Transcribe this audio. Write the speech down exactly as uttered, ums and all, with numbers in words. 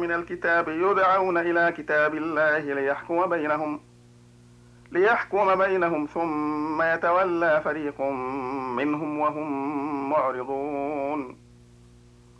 من الكتاب يدعون إلى كتاب الله ليحكم بينهم ليحكم بينهم ثم يتولى فريق منهم وهم معرضون